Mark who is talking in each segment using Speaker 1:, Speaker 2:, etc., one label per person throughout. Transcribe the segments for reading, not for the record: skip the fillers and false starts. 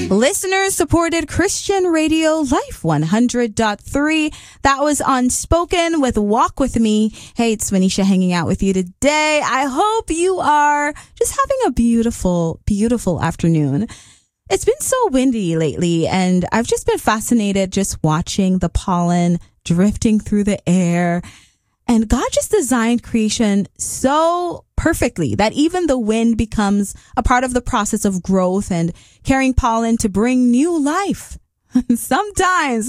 Speaker 1: Listener-supported Christian radio, Life 100.3. That was Unspoken with Walk With Me. Hey, it's Manisha hanging out with you today. I hope you are just having a beautiful, beautiful afternoon. It's been so windy lately, and I've just been fascinated just watching the pollen drifting through the air. And God just designed creation so perfectly that even the wind becomes a part of the process of growth and carrying pollen to bring new life. Sometimes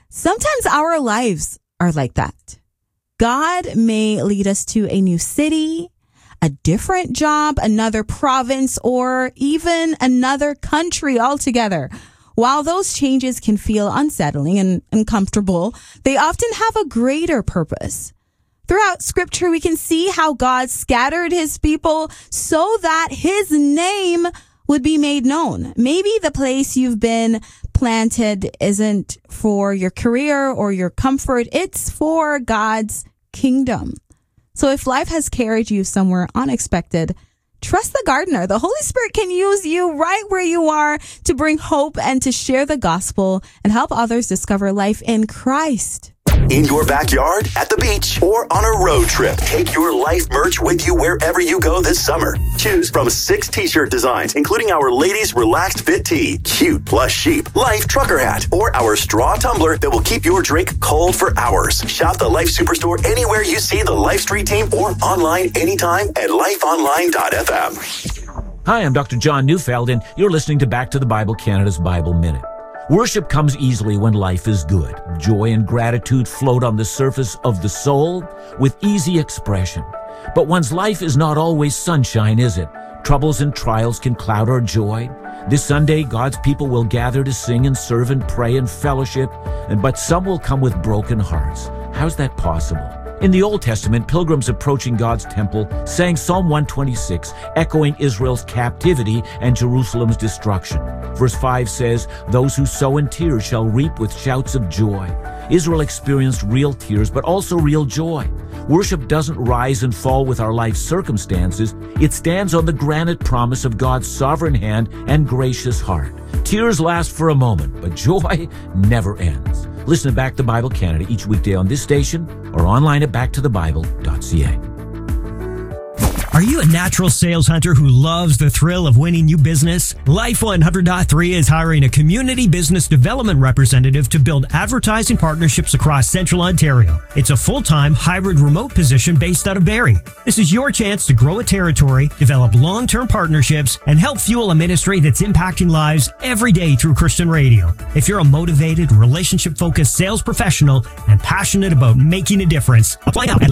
Speaker 1: our lives are like that. God may lead us to a new city, a different job, another province, or even another country altogether. While those changes can feel unsettling and uncomfortable, they often have a greater purpose. Throughout scripture, we can see how God scattered his people so that his name would be made known. Maybe the place you've been planted isn't for your career or your comfort. It's for God's kingdom. So if life has carried you somewhere unexpected, trust the gardener. The Holy Spirit can use you right where you are to bring hope and to share the gospel and help others discover life in Christ.
Speaker 2: In your backyard, at the beach, or on a road trip, take your Life merch with you wherever you go this summer. Choose from 6 t-shirt designs, including our ladies' relaxed fit tee, cute plush sheep, Life trucker hat, or our straw tumbler that will keep your drink cold for hours. Shop the Life Superstore anywhere you see the Life Street team or online anytime at lifeonline.fm.
Speaker 3: Hi, I'm Dr. John Neufeld, and you're listening to Back to the Bible Canada's Bible Minute. Worship comes easily when life is good. Joy and gratitude float on the surface of the soul with easy expression. But one's life is not always sunshine, is it? Troubles and trials can cloud our joy. This Sunday, God's people will gather to sing and serve and pray and fellowship, but some will come with broken hearts. How's that possible? In the Old Testament, pilgrims approaching God's temple sang Psalm 126, echoing Israel's captivity and Jerusalem's destruction. Verse 5 says, "Those who sow in tears shall reap with shouts of joy." Israel experienced real tears, but also real joy. Worship doesn't rise and fall with our life circumstances. It stands on the granite promise of God's sovereign hand and gracious heart. Tears last for a moment, but joy never ends. Listen to Back to Bible Canada each weekday on this station or online at backtothebible.ca.
Speaker 4: Are you a natural sales hunter who loves the thrill of winning new business? Life 100.3 is hiring a community business development representative to build advertising partnerships across Central Ontario. It's a full-time hybrid remote position based out of Barrie. This is your chance to grow a territory, develop long-term partnerships, and help fuel a ministry that's impacting lives every day through Christian radio. If you're a motivated, relationship-focused sales professional and passionate about making a difference, apply now at